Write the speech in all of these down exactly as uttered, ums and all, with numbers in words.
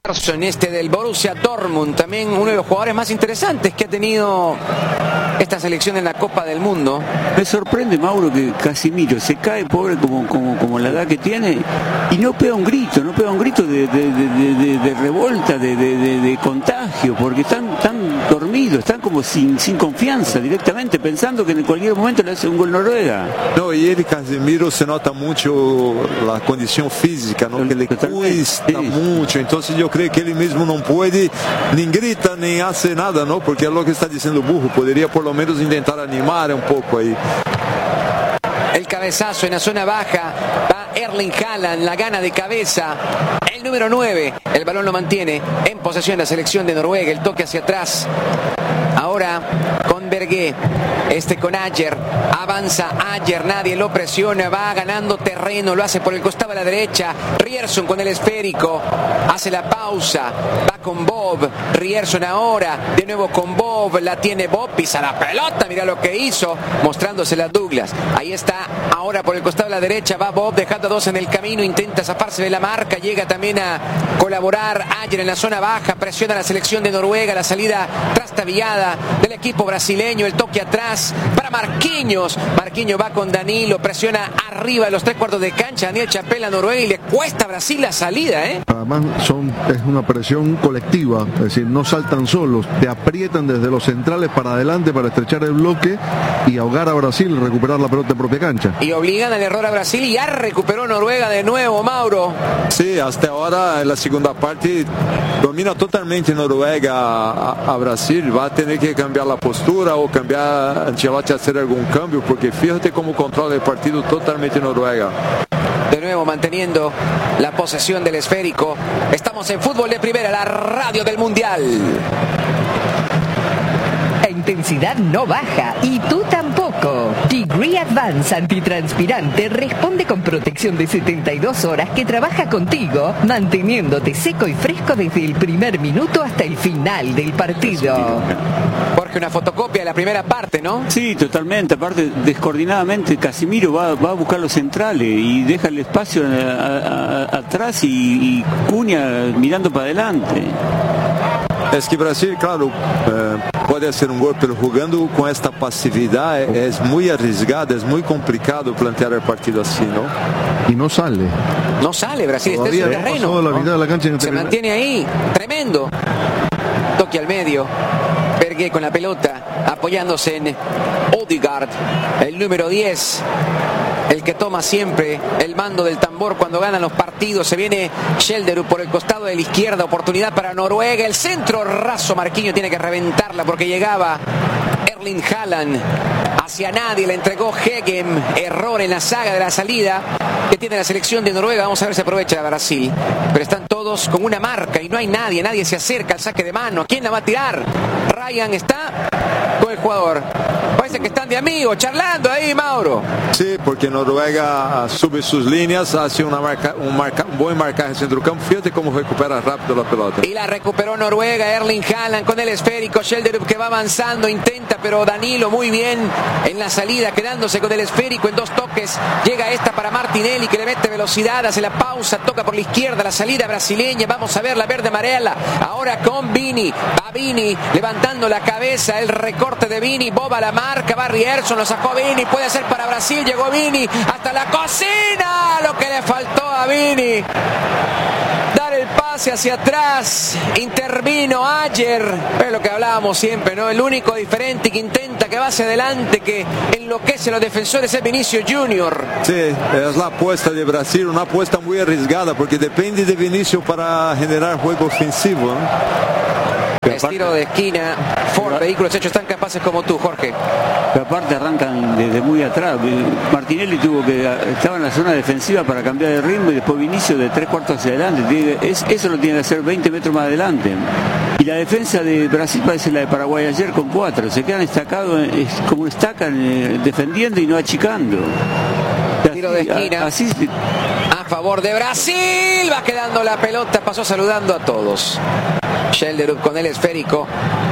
Persson, este del Borussia Dortmund, también uno de los jugadores más interesantes que ha tenido esta selección en la Copa del Mundo. Me sorprende, Mauro, que Casemiro se cae, pobre, como, como, como la edad que tiene, y no pega un grito, no pega un grito de, de, de, de, de revolta, de, de, de, de contagio, porque están tan dormidos, están como sin, sin confianza directamente, pensando que en cualquier momento le hace un gol Noruega. No, y él, Casemiro, se nota mucho la condición física, ¿no? Que le cuesta sí. mucho, entonces yo creo que él mismo no puede, ni grita, ni hace nada, ¿no? Porque es lo que está diciendo Burro, podría por lo menos intentar animar un poco ahí. El cabezazo en la zona baja, va Erling Haaland, la gana de cabeza, el número nueve, el balón lo mantiene en posesión la selección de Noruega, el toque hacia atrás, ahora con Berge, este con Ajer, avanza Ajer, nadie lo presiona, va ganando terreno, lo hace por el costado a la derecha, Ryerson con el esférico, hace la pausa, va con Bob, Ryerson ahora, de nuevo con Bob, la tiene Bob, pisa la pelota, mira lo que hizo, mostrándosela a Douglas, ahí está, ahora por el costado a la derecha, va Bob dejando a dos en el camino, intenta zafarse de la marca, llega también a colaborar Ajer en la zona baja, presiona a la selección de Noruega, la salida trastabillada del equipo brasileño, el toque atrás para Marquinhos, Marquinhos va con Danilo, presiona arriba de los tres cuartos de cancha, Daniel Chapela, Noruega, y le cuesta a Brasil la salida, ¿eh? Además son, es una presión colectiva, es decir, no saltan solos, te aprietan desde los centrales para adelante para estrechar el bloque y ahogar a Brasil y recuperar la pelota en propia cancha. Y obligan al error a Brasil y ya recuperó Noruega de nuevo, Mauro. Sí, hasta ahora en la segunda parte domina totalmente Noruega a, a Brasil, va a tener que cambiar la postura o cambiar, Ancelotti hacer algún cambio, porque fíjate cómo controla el partido totalmente Noruega. De nuevo manteniendo la posesión del esférico. Estamos en Fútbol de Primera, la radio del Mundial. La intensidad no baja y tú tampoco. Degree Advance antitranspirante responde con protección de setenta y dos horas que trabaja contigo, manteniéndote seco y fresco desde el primer minuto hasta el final del partido. Jorge, una fotocopia de la primera parte, ¿no? Sí, totalmente. Aparte, descoordinadamente, Casemiro va, va a buscar los centrales y deja el espacio a, a, a, atrás y, y Cunha mirando para adelante. Es que Brasil, claro, eh, puede hacer un gol, pero jugando con esta pasividad es muy arriesgado, es muy complicado plantear el partido así, ¿no? Y no sale. No sale, Brasil está en su terreno. Toda la mitad de la cancha en el Se terreno. mantiene ahí, tremendo. Toque al medio. Berge con la pelota, apoyándose en Odegaard, el número diez. El que toma siempre el mando del tambor cuando ganan los partidos. Se viene Schelderud por el costado de la izquierda. Oportunidad para Noruega. El centro raso. Marquinhos tiene que reventarla porque llegaba Erling Haaland. Hacia nadie le entregó Hegem. Error en la saga de la salida que tiene la selección de Noruega. Vamos a ver si aprovecha de Brasil. Pero están todos con una marca y no hay nadie. Nadie se acerca al saque de mano. ¿A quién la va a tirar? Ryan está con el jugador. Parece que están de amigos, charlando ahí, Mauro. Sí, porque Noruega sube sus líneas, hace una marca, un, marca, un buen marcaje en centro campo. Fíjate cómo recupera rápido la pelota. Y la recuperó Noruega, Erling Haaland con el esférico. Schelderud que va avanzando, intenta, pero Danilo muy bien en la salida, quedándose con el esférico en dos toques. Llega esta para Martinelli que le mete velocidad, hace la pausa, toca por la izquierda, la salida brasileña. Vamos a ver la verde amarela. Ahora con Vini, va Vini levantando la cabeza, el recorte de Vini, Boba la marca, va Ryerson, lo sacó Vini, puede ser para Brasil, llegó Vini hasta la cocina, lo que le faltó a Vini. Dar el pase hacia atrás, intervino Ajer, es lo que hablábamos siempre, ¿no? El único diferente que intenta que va hacia adelante, que enloquece a los defensores es Vinicius Junior. Sí, es la apuesta de Brasil, una apuesta muy arriesgada, porque depende de Vinicius para generar juego ofensivo, ¿no? Estiro de esquina, Ford, vehículos hechos tan capaces como tú, Jorge. Pero aparte arrancan desde muy atrás. Martinelli tuvo que estaba en la zona defensiva para cambiar de ritmo y después Vinicius de tres cuartos hacia adelante. Es, eso lo tiene que hacer veinte metros más adelante. Y la defensa de Brasil parece la de Paraguay ayer con cuatro. Se quedan estacados, es como estacan eh, defendiendo y no achicando. Tiro de esquina. Así, así, a favor de Brasil. Va quedando la pelota, pasó saludando a todos. Schelderud con el esférico.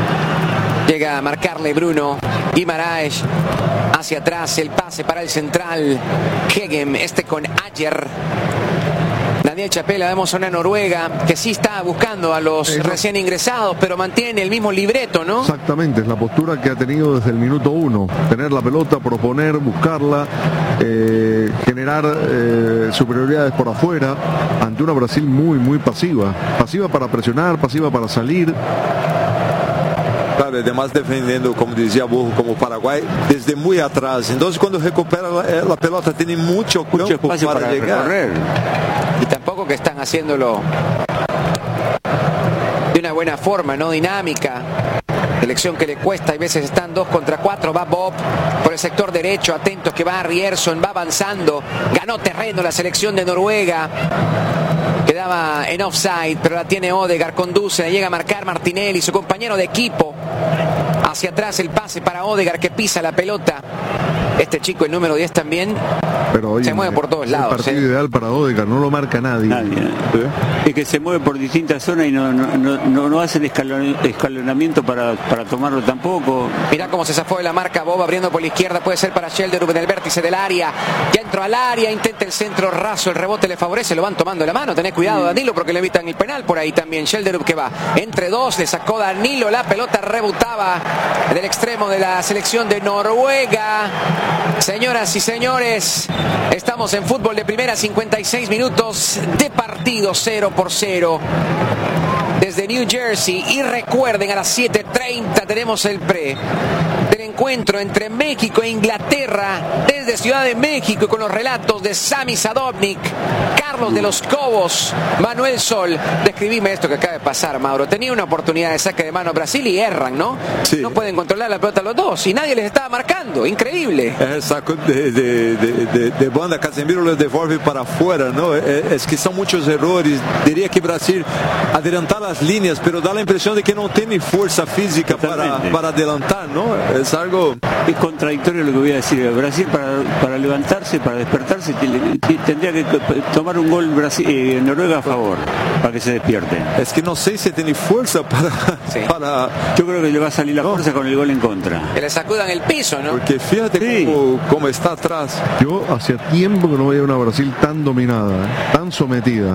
Llega a marcarle Bruno Guimaraes. Hacia atrás el pase para el central Hegem. Este con Ajer. Daniel Chapela, vemos a una Noruega que sí está buscando a los Eso. recién ingresados, pero mantiene el mismo libreto, ¿no? Exactamente, es la postura que ha tenido desde el minuto uno. Tener la pelota, proponer, buscarla, eh, generar eh, superioridades por afuera, ante una Brasil muy, muy pasiva. Pasiva para presionar, pasiva para salir. Claro, además defendiendo, como decía Burro, como Paraguay, desde muy atrás. Entonces cuando recupera la, la pelota tiene mucho campo Mucho espacio para, para llegar. recorrer. Y tampoco que están haciéndolo de una buena forma, ¿no? Dinámica. Elección que le cuesta, hay veces están dos contra cuatro, va Bob por el sector derecho, atentos que va Rierson, va avanzando, ganó terreno la selección de Noruega, quedaba en offside, pero la tiene Odegaard, conduce, llega a marcar Martinelli, su compañero de equipo, hacia atrás el pase para Odegaard que pisa la pelota, este chico, el número diez también, Pero hoy se mueve por todos lados. El partido ¿eh? ideal para Odegaard, no lo marca nadie. Nadie, ¿eh? Es que se mueve por distintas zonas y no, no, no, no, no hacen escalon, escalonamiento para, para tomarlo tampoco. Mirá cómo se zafó de la marca Bob abriendo por la izquierda, puede ser para Schelderup en el vértice del área, ya entró al área, intenta el centro raso, el rebote le favorece, lo van tomando la mano, tenés cuidado Danilo porque le evitan el penal por ahí también. Schelderup que va entre dos, le sacó Danilo, la pelota rebotaba del extremo de la selección de Noruega. Señoras y señores, estamos en fútbol de primera, cincuenta y seis minutos de partido, cero por cero. Desde New Jersey, y recuerden, a las siete treinta tenemos el pre del encuentro entre México e Inglaterra desde Ciudad de México, con los relatos de Sami Sadovnik, Carlos de los Cobos, Manuel Sol. Describime esto que acaba de pasar, Mauro. Tenía una oportunidad de saque de mano Brasil y erran, ¿no? Sí. No pueden controlar la pelota los dos y nadie les estaba marcando. Increíble. É, saco de, de, de, de, de banda, Casemiro le devolve para afuera, ¿no? É, es que son muchos errores. Diría que Brasil adelantar las líneas, pero da la impresión de que no tiene fuerza física para, para adelantar, ¿no? Es algo... Es contradictorio lo que voy a decir. Brasil para, para levantarse, para despertarse, tendría que tomar un gol Brasil, eh, Noruega a favor, para que se despierte. Es que no sé si tiene fuerza para... Sí. para Yo creo que le va a salir la No. fuerza con el gol en contra. Que le sacudan el piso, ¿no? porque fíjate Sí. cómo, cómo está atrás. Yo hacía tiempo que no veía una Brasil tan dominada, ¿eh? Tan sometida.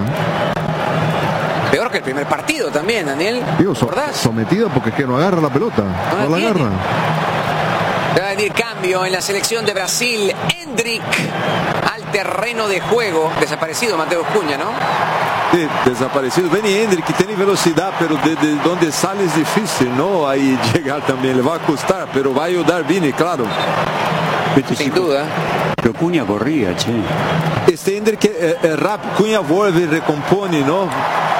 Peor que el primer partido también, Daniel. Digo, so- ¿Recordás? sometida porque es que no agarra la pelota, No la no la tiene. agarra. Va a venir cambio en la selección de Brasil. Endrick al terreno de juego. Desaparecido Mateo Cunha, ¿no? Sí, desaparecido. Benny Hendrick, que tiene velocidad, pero desde de donde sale es difícil, ¿no? Ahí llegar también le va a costar, pero va a ayudar Vini, claro. Este Sin chico- duda. Pero Cunha corría, che. Este Hendrick é, é rápido, Cunha vuelve, recompone, ¿no?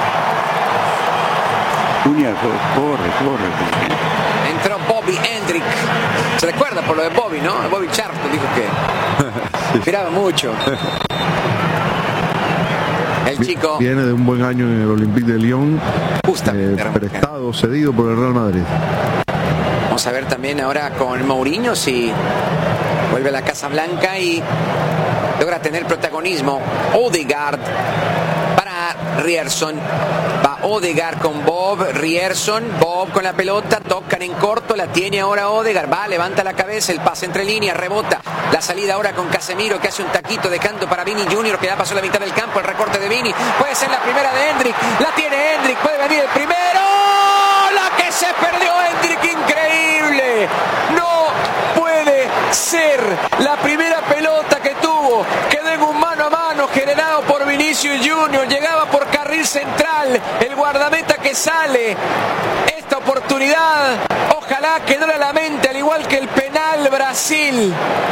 Cunha co- corre, corre. Entró Bobby Endrick. Se recuerda por lo de Bobby, ¿no? Bobby Charlton dijo que miraba mucho. El chico, Viene de un buen año en el Olympique de Lyon, justamente. eh, prestado, cedido por el Real Madrid. Vamos a ver también ahora con Mourinho si vuelve a la Casa Blanca y logra tener protagonismo. Odegaard para Rierson. Va Odegaard con Bob, Rierson, Bob con la pelota, tocan en corto, la tiene ahora Odegaard, va, levanta la cabeza, el pase entre líneas, rebota, la salida ahora con Casemiro que hace un taquito dejando para Vini junior, que ya pasó la mitad del campo, el recorte de Vini, puede ser la primera de Endrick, la tiene Endrick, puede venir el primero, la que se perdió Endrick, increíble, no puede ser la primera pelota que tuvo, quedó en un mano a mano generado por Vinicius junior, llegaba por carril central, el guardameta que sale, esta oportunidad, ojalá quedó a la mente, al igual que el penal Brasil,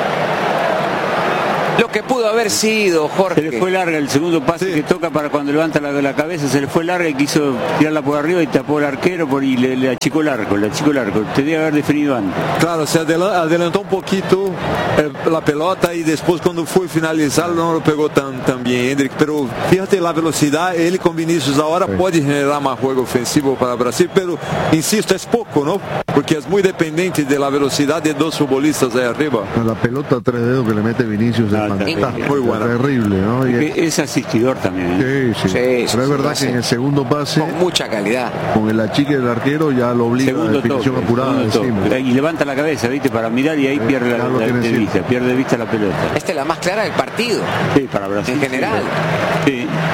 lo que pudo haber sido, Jorge. Se le fue larga el segundo pase que toca para cuando levanta la, la cabeza, se le fue larga y quiso tirarla por arriba y tapó el arquero por, y le, le achicó el arco, le achicó el arco. Tendría que haber definido antes. Claro, se adela- adelantó un poquito eh, la pelota y después cuando fue finalizar no lo pegó tan, tan bien Hendrick, pero fíjate la velocidad, él con Vinicius ahora Sí. puede generar más juego ofensivo para Brasil, pero insisto, es poco, ¿no? Porque es muy dependiente de la velocidad de dos futbolistas ahí arriba. La pelota a tres dedos que le mete Vinicius Ah, es fantástica, muy buena. terrible, ¿no? Y Que es asistidor también. ¿eh? sí, sí. Sí, Pero sí, es sí, verdad sí. que en el segundo pase, Con mucha calidad. con el achique del arquero, ya lo obliga a Segundo toque, definición apurada segundo toque. encima. Y levanta la cabeza, ¿viste? Para mirar y ahí pierde la, ya lo la- tiene de encima. vista, pierde de vista la pelota. Esta es la más clara del partido. Sí, para Brasil. En general. Sí.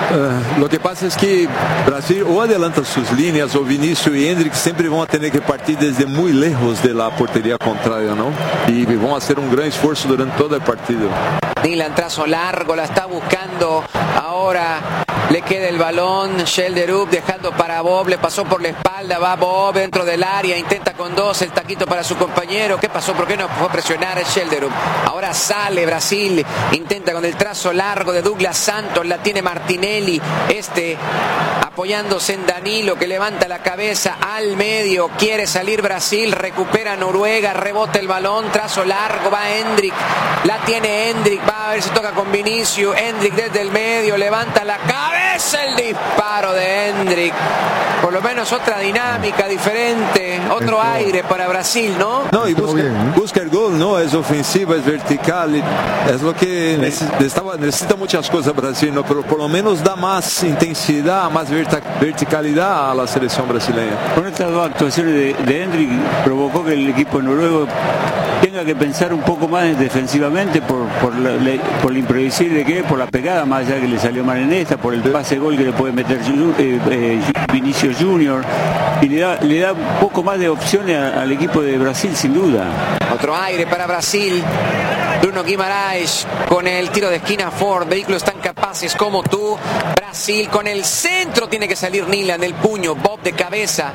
Uh, lo que pasa es que Brasil o adelanta sus líneas o Vinícius y Endrick siempre van a tener que partir desde muy lejos de la portería contraria, ¿no? Y van a hacer un gran esfuerzo durante todo el partido. Nilan, trazo largo, la está buscando. Ahora le queda el balón. Schelderup dejando para Bob. Le pasó por la espalda. Va Bob dentro del área. Intenta con dos. El taquito para su compañero. ¿Qué pasó? ¿Por qué no fue a presionar a Schelderup? Ahora sale Brasil. Intenta con el trazo largo de Douglas Santos. La tiene Martinelli. Este apoyándose en Danilo, que levanta la cabeza al medio. Quiere salir Brasil. Recupera Noruega. Rebota el balón. Trazo largo. Va Endrick. La tiene Endrick. Va a ver si toca con Vinicius. Endrick desde el medio. Levanta la cabeza. El disparo de Endrick. Por lo menos otra dinámica diferente. Otro Esto... aire para Brasil, ¿no? No, y busca, bien, ¿eh? busca el gol, ¿no? Es ofensiva, es vertical. Es lo que necesita, necesita muchas cosas Brasil, ¿no? Pero por lo menos da más intensidad, más verticalidad a la selección brasileña. Con estas dos actuaciones de, de Endrick provocó que el equipo noruego tenga que pensar un poco más defensivamente por, por, la, le, por lo imprevisible que es, por la pegada, más allá que le salió mal en esta, por el pase gol que le puede meter eh, eh, Vinicius Junior, y le da, le da un poco más de opciones a, al equipo de Brasil, sin duda. Otro aire para Brasil. Bruno Guimaraes con el tiro de esquina. Ford, vehículos tan capaces como tú. Brasil con el centro, tiene que salir Nilan del puño. Bob de cabeza.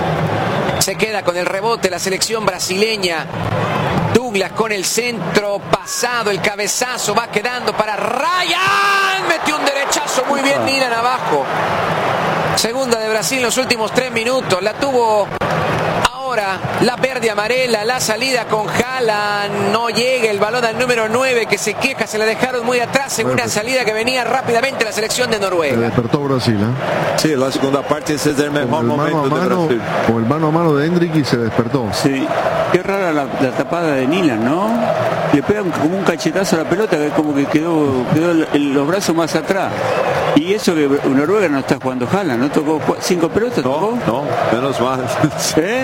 Se queda con el rebote la selección brasileña. Douglas con el centro pasado, el cabezazo va quedando para Ryan. Metió un derechazo muy bien Nilan abajo. Segunda de Brasil en los últimos tres minutos. La tuvo ahora la verde amarela, la salida con Haaland. No llega el balón al número nueve que se queja, se la dejaron muy atrás en una salida que venía rápidamente la selección de Noruega. Se despertó Brasil, ¿eh? Sí, la segunda parte ese es el mejor momento mano, de Brasil. Con el mano a mano de Endrick y se despertó. Sí, qué rara la, la tapada de Nilan, ¿no? Le pega como un cachetazo a la pelota, que como que quedó, quedó el, los brazos más atrás. Y eso que Noruega no está jugando Haaland, ¿no? Tocó cinco pelotas, ¿tocó? No, no, menos mal. ¿Eh?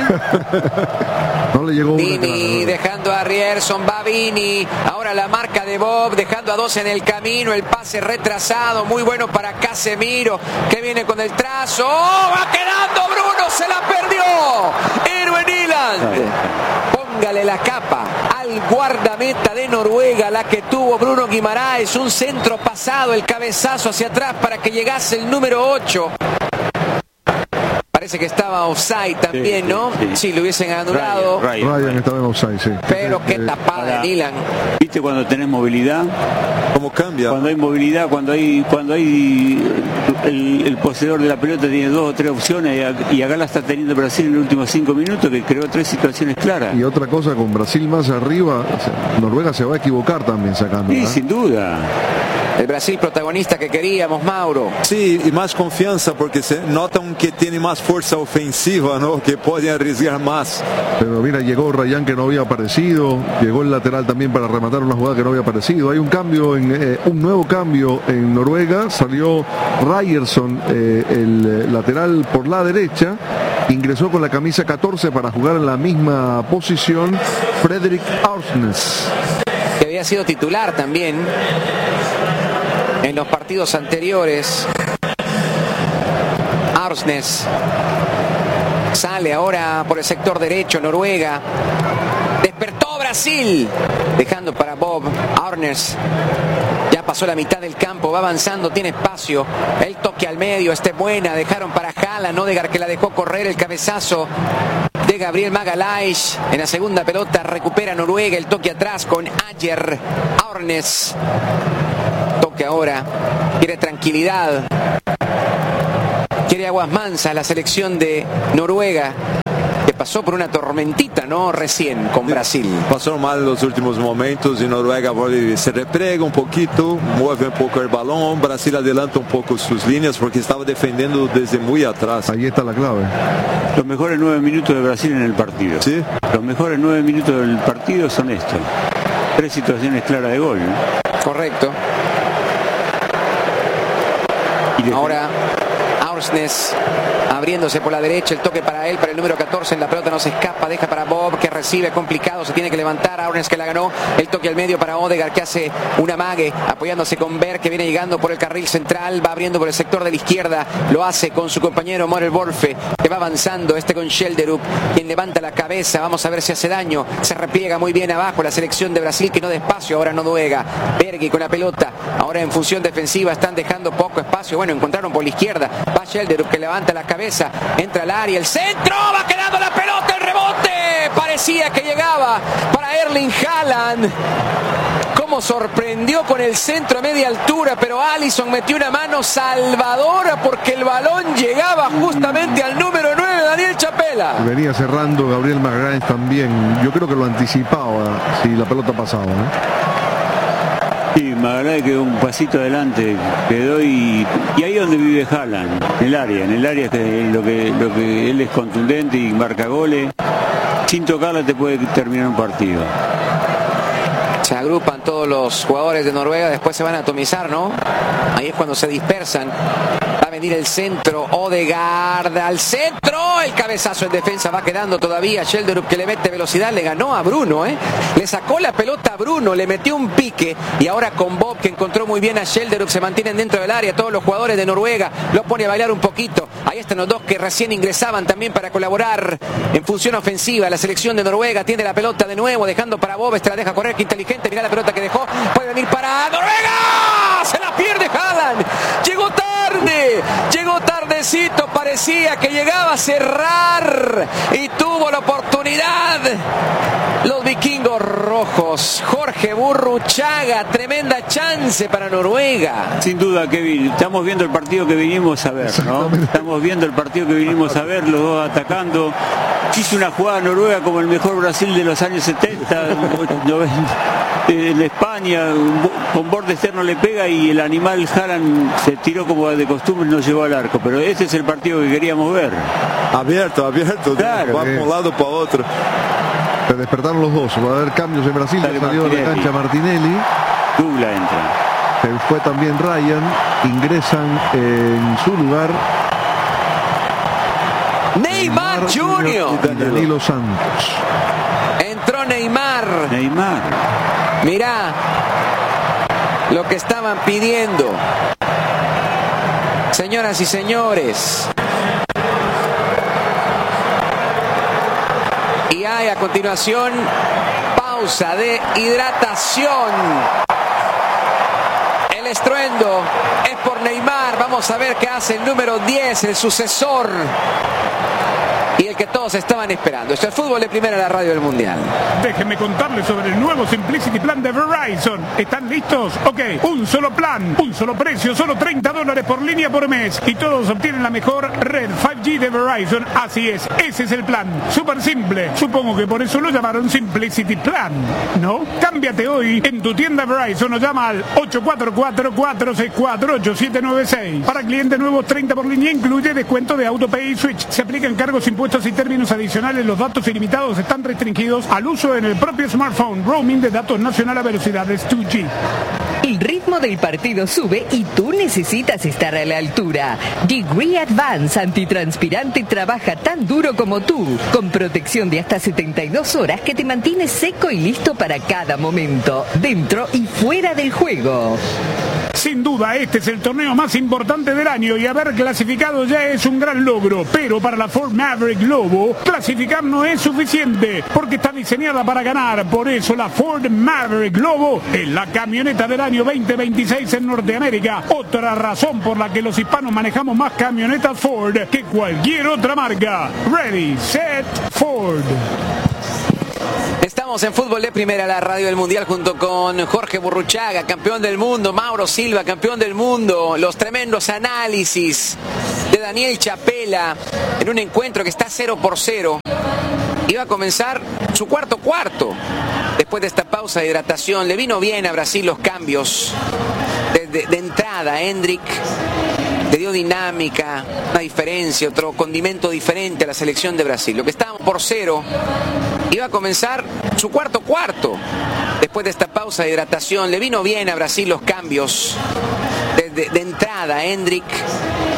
No le llegó Vini dejando a Rierson, va Vini. Ahora la marca de Bob, dejando a dos en el camino. El pase retrasado, muy bueno para Casemiro, que viene con el trazo. ¡Oh! Va quedando Bruno, se la perdió. Irwin Niland. Póngale la capa al guardameta de Noruega, la que tuvo Bruno Guimaraes. Un centro pasado, el cabezazo hacia atrás para que llegase el número ocho. Parece que estaba offside también, sí, ¿no? Sí, sí. Sí, lo hubiesen anulado. Ryan, Ryan. Ryan estaba en offside, sí. Pero qué tapada de Nilan. ¿Viste cuando tenés movilidad? ¿Cómo cambia? Cuando hay movilidad, cuando hay cuando hay el, el poseedor de la pelota tiene dos o tres opciones, y acá la está teniendo Brasil en los últimos cinco minutos, que creó tres situaciones claras. Y otra cosa, con Brasil más arriba, o sea, Noruega se va a equivocar también sacando. Sí, ¿eh? sin duda. El Brasil protagonista que queríamos, Mauro. Sí, y más confianza porque se notan que tiene más fuerza ofensiva, ¿no? Que pueden arriesgar más. Pero mira, llegó Ryan que no había aparecido, llegó el lateral también para rematar una jugada que no había aparecido. Hay un cambio, en eh, un nuevo cambio en Noruega. Salió Ryerson, eh, el lateral por la derecha. Ingresó con la camisa catorce para jugar en la misma posición Fredrik Aursnes, que había sido titular también en los partidos anteriores. Aursnes sale ahora por el sector derecho. Noruega. Despertó Brasil, dejando para Bob. Aursnes ya pasó la mitad del campo, va avanzando, tiene espacio. El toque al medio, este buena. Dejaron para Haaland, Odegaard, que la dejó correr. El cabezazo de Gabriel Magalhaes en la segunda pelota. Recupera Noruega, el toque atrás con Ayer. Aursnes toque ahora, quiere tranquilidad, quiere aguas mansas la selección de Noruega, que pasó por una tormentita, ¿no? Recién con Brasil. Pasó mal en los últimos momentos y Noruega se reprega un poquito, mueve un poco el balón. Brasil adelanta un poco sus líneas porque estaba defendiendo desde muy atrás. Ahí está la clave. Los mejores nueve minutos de Brasil en el partido. ¿Sí? Los mejores nueve minutos del partido son estos. Tres situaciones claras de gol, ¿no? Correcto. Y ahora Aursnes abriéndose por la derecha, el toque para él, para el número catorce, en la pelota no se escapa, deja para Bob, que recibe complicado, se tiene que levantar, Aursnes que la ganó, el toque al medio para Odegaard, que hace una mague, apoyándose con Berg, que viene llegando por el carril central, va abriendo por el sector de la izquierda, lo hace con su compañero Morel Wolfe, que va avanzando, este con Schelderup, quien levanta la cabeza, vamos a ver si hace daño, se repliega muy bien abajo la selección de Brasil, que no despacio, ahora Noruega, Bergi con la pelota, ahora en función defensiva, están dejando poco espacio, bueno, encontraron por la izquierda, va Schelderup que levanta la cabeza, entra al área, el centro, va quedando la pelota, el rebote, parecía que llegaba para Erling Haaland, como sorprendió con el centro a media altura, pero Alisson metió una mano salvadora porque el balón llegaba justamente al número nueve, Daniel Chapela. Venía cerrando Gabriel Magalhães también, yo creo que lo anticipaba si la pelota pasaba, ¿no? Sí, Magalhães quedó un pasito adelante, quedó y, y ahí es donde vive Haaland, en el área, en el área es que lo que, lo que él es contundente y marca goles, sin tocarla te puede terminar un partido. Se agrupan todos los jugadores de Noruega, después se van a atomizar, ¿no? Ahí es cuando se dispersan. Va a venir el centro, Odegaard al centro, el cabezazo en defensa va quedando todavía, Schelderup que le mete velocidad, le ganó a Bruno, ¿eh? Le sacó la pelota a Bruno, le metió un pique y ahora con Bob que encontró muy bien a Schelderup, se mantienen dentro del área, todos los jugadores de Noruega lo pone a bailar un poquito. Ahí están los dos que recién ingresaban también para colaborar en función ofensiva. La selección de Noruega tiene la pelota de nuevo, dejando para Bob, este la deja correr, que inteligente, mira la pelota que dejó, puede venir para Noruega, se la pierde Haaland, llegó tarde, llegó tardecito, parecía que llegaba a cerrar y tuvo la oportunidad. Los vikingos rojos, Jorge Burruchaga, tremenda chance para Noruega. Sin duda, Kevin, estamos viendo el partido que vinimos a ver, ¿no? Estamos viendo el partido que vinimos a ver, los dos atacando. Hizo una jugada Noruega como el mejor Brasil de los años setenta, en España, con borde externo le pega y el animal Haaland se tiró como de costumbre y no llegó al arco, pero este es el partido que queríamos ver. Abierto, abierto, claro, va por un lado para otro. Se despertaron los dos, va a haber cambios en Brasil, Sale salió de la Martinelli. cancha Martinelli, Douglas entra. se fue también Ryan, ingresan en su lugar Neymar junior y Danilo Santos. Entró Neymar. Neymar. Mirá lo que estaban pidiendo. Señoras y señores. Y hay a continuación pausa de hidratación. El estruendo es por Neymar. Vamos a ver qué hace el número diez, el sucesor. Y el que todos estaban esperando. Esto es Fútbol de Primera, la radio del Mundial. Déjenme contarles sobre el nuevo Simplicity Plan de Verizon. ¿Están listos? Ok, un solo plan, un solo precio, solo treinta dólares por línea por mes. Y todos obtienen la mejor red cinco G de Verizon. Así es, ese es el plan. Súper simple. Supongo que por eso lo llamaron Simplicity Plan, ¿no? Cámbiate hoy en tu tienda Verizon o llama al ocho cuatro cuatro, cuatro seis cuatro, ocho siete nueve seis. Para clientes nuevos, treinta por línea, incluye descuento de AutoPay y Switch. Se aplican cargos, impuestos y términos adicionales. Los datos ilimitados están restringidos al uso en el propio smartphone. Roaming de datos nacional a velocidades dos G. El ritmo del partido sube y tú necesitas estar a la altura. Degree Advance Antitranspirante trabaja tan duro como tú, con protección de hasta setenta y dos horas que te mantiene seco y listo para cada momento, dentro y fuera del juego. Sin duda, este es el torneo más importante del año y haber clasificado ya es un gran logro. Pero para la Ford Maverick Globo, clasificar no es suficiente, porque está diseñada para ganar. Por eso la Ford Maverick Globo es la camioneta del año veinte veintiséis en Norteamérica. Otra razón por la que los hispanos manejamos más camionetas Ford que cualquier otra marca. Ready, set, Ford. Estamos en Fútbol de Primera, la radio del Mundial, junto con Jorge Burruchaga, campeón del mundo, Mauro Silva, campeón del mundo, los tremendos análisis de Daniel Chapela en un encuentro que está cero por cero. Iba a comenzar su cuarto cuarto. Después de esta pausa de hidratación, le vino bien a Brasil los cambios de, de, de entrada. Hendrick le dio dinámica, una diferencia, otro condimento diferente a la selección de Brasil. Lo que estábamos por cero, iba a comenzar su cuarto cuarto. Después de esta pausa de hidratación, le vino bien a Brasil los cambios de, de, de entrada. Hendrick